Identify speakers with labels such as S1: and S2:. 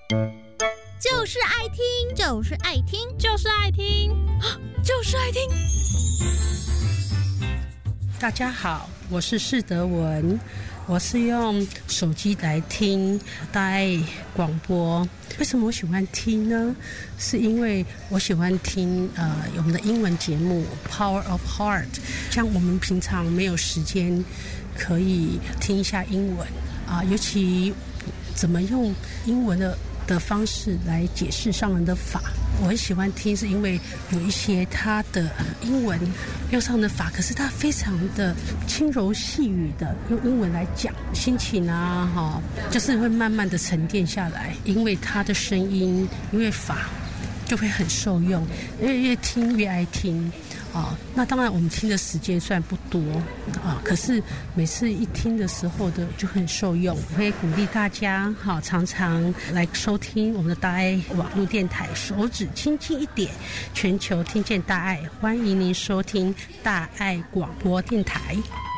S1: 就是爱听，就是爱听，
S2: 就是爱听，
S1: 就是爱听。
S3: 大家好，我是释德文，我是用手机来听大爱广播。为什么我喜欢听呢？是因为我喜欢听我们的英文节目 Power of Heart， 像我们平常没有时间可以听一下英文尤其怎么用英文的方式来解释上人的法。我很喜欢听，是因为有一些他的英文用上的法，可是他非常的轻柔细语的用英文来讲，心情就是会慢慢的沉淀下来，因为他的声音，因为法就会很受用，越听越爱听那当然我们听的时间虽然不多可是每次一听的时候的就很受用。我会鼓励大家常常来收听我们的大爱网络电台，手指轻轻一点，全球听见大爱，欢迎您收听大爱广播电台。